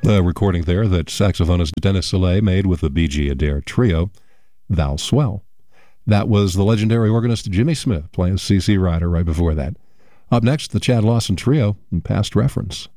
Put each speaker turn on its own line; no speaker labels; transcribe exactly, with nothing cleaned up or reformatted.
A recording there that saxophonist Dennis Soleil made with the Bee Gee Adair Trio, Thou Swell. That was the legendary organist Jimmy Smith playing C C Rider right before that. Up next, the Chad Lawson Trio and Past Reference.